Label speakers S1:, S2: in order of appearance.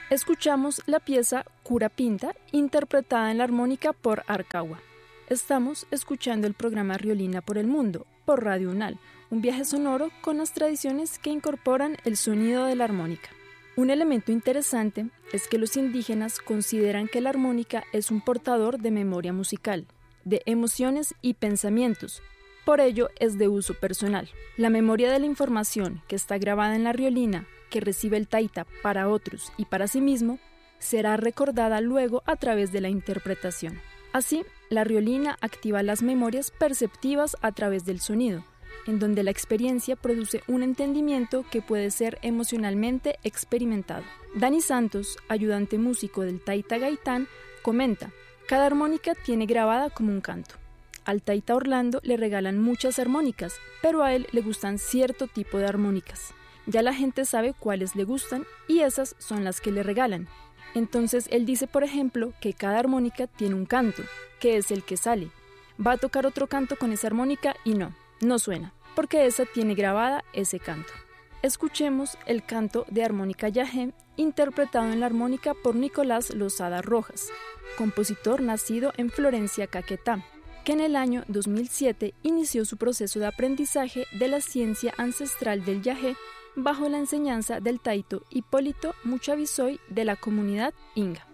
S1: Escuchamos la pieza Cura Pinta, interpretada en la armónica por Arkawa. Estamos escuchando el programa Riolina por el Mundo, por Radio UNAL, un viaje sonoro con las tradiciones que incorporan el sonido de la armónica. Un elemento interesante es que los indígenas consideran que la armónica es un portador de memoria musical, de emociones y pensamientos. Por ello es de uso personal. La memoria de la información que está grabada en la riolina, que recibe el taita para otros y para sí mismo, será recordada luego a través de la interpretación. Así, la riolina activa las memorias perceptivas a través del sonido, en donde la experiencia produce un entendimiento que puede ser emocionalmente experimentado. Dani Santos, ayudante músico del Taita Gaitán, comenta: cada armónica tiene grabada como un canto. Al Taita Orlando le regalan muchas armónicas, pero a él le gustan cierto tipo de armónicas. Ya la gente sabe cuáles le gustan y esas son las que le regalan. Entonces él dice, por ejemplo, que cada armónica tiene un canto, que es el que sale. Va a tocar otro canto con esa armónica y no suena, porque esa tiene grabada ese canto. Escuchemos el canto de armónica Yajé, interpretado en la armónica por Nicolás Lozada Rojas, compositor nacido en Florencia, Caquetá, que en el año 2007 inició su proceso de aprendizaje de la ciencia ancestral del Yajé bajo la enseñanza del taito Hipólito Muchavisoy de la comunidad Inga.